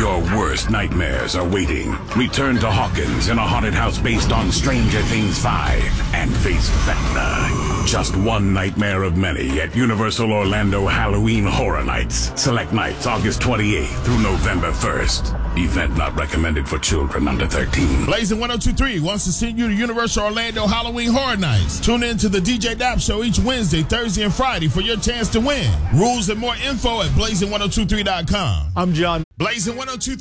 Your worst nightmares are waiting. Return to Hawkins in a haunted house based on Stranger Things 5 and face Vecna. Just one nightmare of many at Universal Orlando Halloween Horror Nights. Select nights August 28th through November 1st. Event not recommended for children under 13. Blazing 102.3 wants to send you to Universal Orlando Halloween Horror Nights. Tune in to the DJ Dap Show each Wednesday, Thursday, and Friday for your chance to win. Rules and more info at blazing1023.com. I'm John. Blazing 102.3.